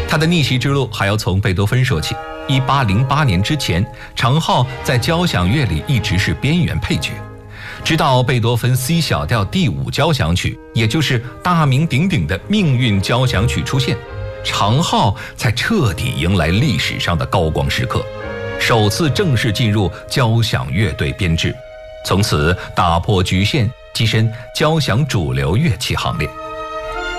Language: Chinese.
他的逆袭之路还要从贝多芬说起。1808年之前，长号在交响乐里一直是边缘配角，直到贝多芬 C 小调第5交响曲，也就是大名鼎鼎的命运交响曲出现，长号才彻底迎来历史上的高光时刻，首次正式进入交响乐队编制，从此打破局限，跻身交响主流乐器行列。